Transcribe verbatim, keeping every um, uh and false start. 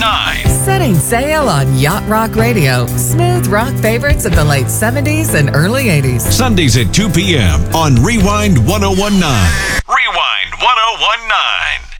nine. Setting sail on Yacht Rock Radio. Smooth rock favorites of the late seventies and early eighties. Sundays at two p.m. on Rewind one oh one nine. Rewind one oh one nine.